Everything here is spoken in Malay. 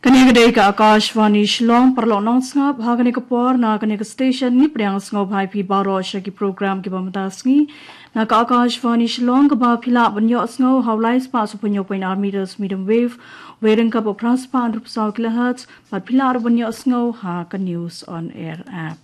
Kani ka Akashvani Shillong parlo announcement bhagane ka por na kani ka station ni priang sngo bhai phi baro shaki program ki bamtasngi na ka Akashvani Shillong ka ba phila banyo sngo hawlai spa su punyo point meters medium wave wering ka bo praspa 100 kHz but phila banyo sngo ha ka news on air app